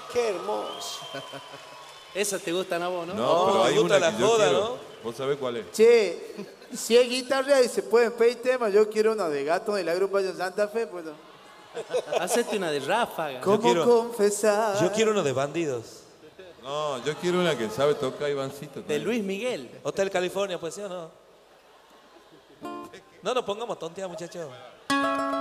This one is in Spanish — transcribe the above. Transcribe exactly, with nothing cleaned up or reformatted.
Qué hermoso. Esas te gustan a vos, ¿no? No, pero me hay gusta una la que yo joda, quiero. ¿no? ¿Vos sabés cuál es? Che, si es guitarra y se pueden pedir temas, yo quiero una de Gato de la agrupación Santa Fe, pues. ¿No? Hacete una de ráfaga. ¿Cómo quiero- confesar? Yo quiero uno de bandidos. No, yo quiero una que sabe tocar Ivancito. De Luis Miguel. Hotel California, pues sí o no. No nos pongamos tonteadas, muchachos.